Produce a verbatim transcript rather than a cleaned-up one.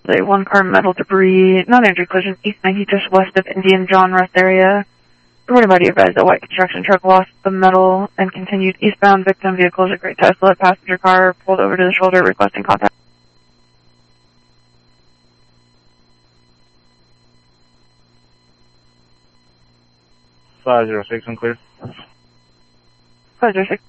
A one car metal debris, non-injury collision, east ninety, just west of Indian John Rest area. Reporting body advised that white construction truck lost the metal and continued eastbound. Victim vehicles at Great Tesla, passenger car pulled over to the shoulder requesting contact. five zero six, unclear. five zero six.